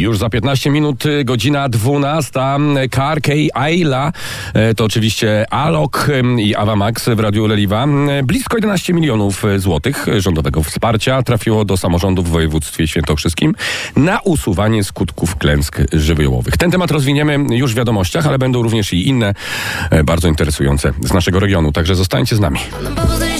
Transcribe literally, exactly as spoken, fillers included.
Już za piętnaście minut, godzina dwunasta. Car Key Ayla, to oczywiście Alok i Avamax w Radiu Leliwa. Blisko jedenaście milionów złotych rządowego wsparcia trafiło do samorządów w województwie świętokrzyskim na usuwanie skutków klęsk żywiołowych. Ten temat rozwiniemy już w wiadomościach, ale będą również i inne bardzo interesujące z naszego regionu. Także zostańcie z nami.